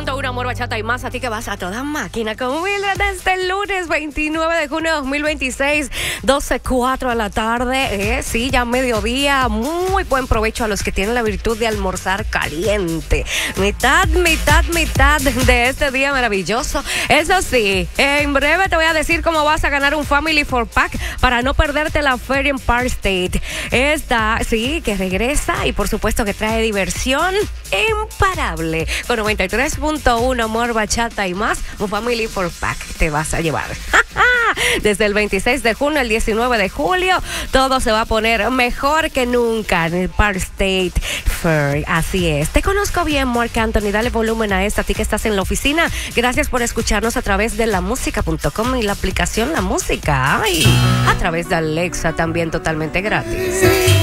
93.1 Amor, Bachata y más. A ti que vas a toda máquina con Mildred desde el lunes 29 de junio de 2026, 12:04 de la tarde. Sí, ya mediodía. Muy buen provecho a los que tienen la virtud de almorzar caliente. Mitad de este día maravilloso. Eso sí, en breve te voy a decir cómo vas a ganar un Family 4-Pack para no perderte la feria en Park State. Esta, sí, que regresa y por supuesto que trae diversión imparable. Con 93.1 Amor, Bachata y más, un Family 4-Pack te vas a llevar. Desde el 26 de junio al 19 de julio, todo se va a poner mejor que nunca en el Park State Fair. Así es. Te conozco bien, Marc Anthony. Dale volumen a esta, a ti que estás en la oficina. Gracias por escucharnos a través de lamusica.com y la aplicación La Música. Ay, a través de Alexa también totalmente gratis.